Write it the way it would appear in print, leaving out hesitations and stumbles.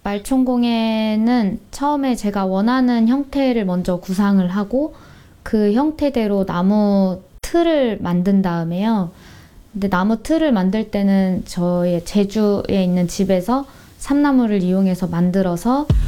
말총공예는 처음에 제가 원하는 형태를 먼저 구상을 하고 그 형태대로 나무 틀을 만든 다음에요. 근데 나무 틀을 만들 때는 저의 제주에 있는 집에서 삼나무를 이용해서 만들어서